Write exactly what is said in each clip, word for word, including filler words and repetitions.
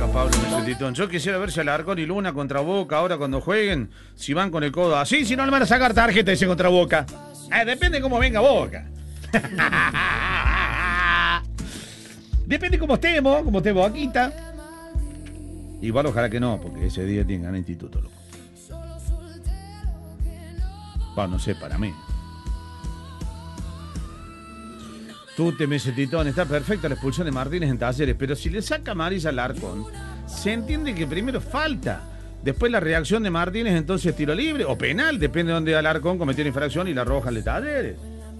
Pablo Mesetitón. Yo quisiera ver si Alarcón y Luna contra Boca ahora cuando jueguen, si van con el codo así, si no le van a sacar tarjeta ese contra Boca. Eh, depende cómo venga Boca. Depende cómo estemos, cómo esté Boquita. Igual ojalá que no, porque ese día tienen ganas instituto, loco. Bueno, no sé, para mí. Tú te Mesetitón, está perfecta la expulsión de Martínez en Talleres, pero si le saca amarilla al Alarcón, se entiende que primero falta, después la reacción de Martínez, entonces tiro libre o penal, depende de dónde Alarcón cometió la infracción y la roja de Talleres.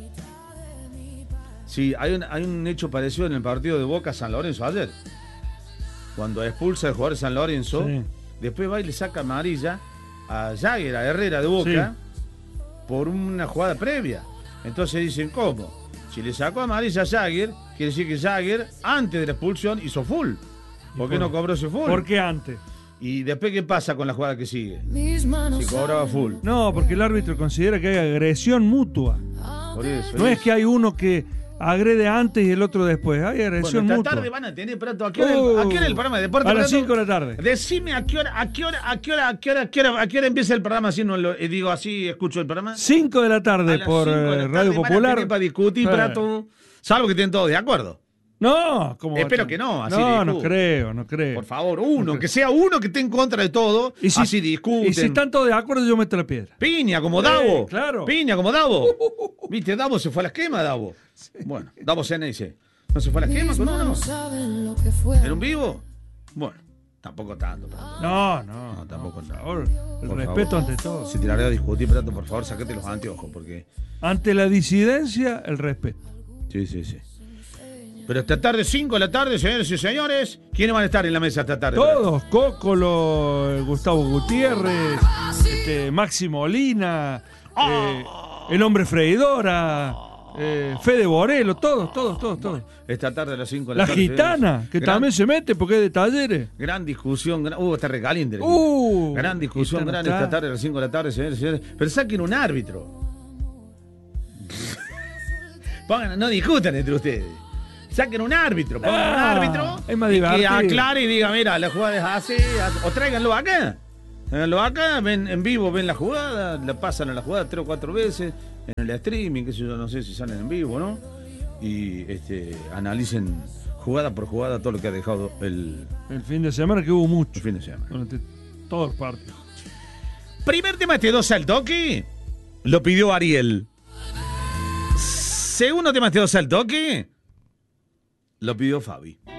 Sí, hay un, hay un hecho parecido en el partido de Boca San Lorenzo ayer, cuando expulsa al jugador de San Lorenzo, sí. Después va y le saca amarilla a Jagger, a Herrera de Boca, sí. Por una jugada previa. Entonces dicen, ¿cómo? Si le sacó amarilla a Jagger, quiere decir que Jagger, antes de la expulsión, hizo full. ¿Por qué no cobró ese full? ¿Por qué antes? ¿Y después qué pasa con la jugada que sigue? Si cobraba full. No, porque el árbitro considera que hay agresión mutua. Por eso. No es que hay uno que agrede antes y el otro después. Hay agresión bueno, esta mutua. Tarde van a tener, Prato. ¿A qué hora, uh, ¿a qué hora el programa de deporte? A las Prato? cinco de la tarde. Decime a qué hora, a qué hora, a qué hora, a qué hora, a qué hora, a qué hora empieza el programa, así no lo, eh, digo así, escucho el programa. cinco de la tarde por de la tarde Radio Popular. Para discutir, eh. Prato. Salvo que estén todos de acuerdo. No, como espero que no, así No, no creo, no creo. Por favor, uno, no que sea uno que esté en contra de todo, y si, así discuten. Y si están todos de acuerdo, yo meto la piedra. Piña, como Davo. Eh, claro. Piña, como Davo. ¿Viste? Davo se fue a la esquema, Davo. Sí. Bueno, Davo se dice. ¿No se fue a la esquema con uno? ¿Era un vivo? Bueno, tampoco tanto. Prato. No, no. No, tampoco no, tanto. Por favor, el por respeto favor. Ante todo. Si te largas a discutir, Prato, por favor, sacate los anteojos, porque... Ante la disidencia, el respeto. Sí, sí, sí. Pero esta tarde, cinco de la tarde, señores y señores, ¿quiénes van a estar en la mesa esta tarde? Todos, Cócolo, Gustavo Gutiérrez, este, Máximo Molina, oh. eh, el hombre freidora, eh, Fede Borelo, todos, todos, todos, todos. Esta tarde a las cinco de la, la tarde. La gitana, que gran, también se mete porque es de Talleres. Gran discusión, gran, uh, está recaliente. Uh, gran discusión, gran está. Esta tarde a las cinco de la tarde, señores y señores. Pero saquen un árbitro. Pongan, no discutan entre ustedes. Saquen un árbitro, pongan ah, un árbitro es más divertido. Que aclare y diga, mira, la jugada es así, así, o tráiganlo acá. Tráiganlo acá, ven en vivo, ven la jugada, la pasan a la jugada tres o cuatro veces, en el streaming, que sé yo, no sé si salen en vivo, ¿no? Y este, analicen jugada por jugada todo lo que ha dejado el... El fin de semana, que hubo mucho. El fin de semana. Durante todos los partidos. Primer tema este dos al toque, lo pidió Ariel. Segundo tema este dos al toque, lo pidió Fabi.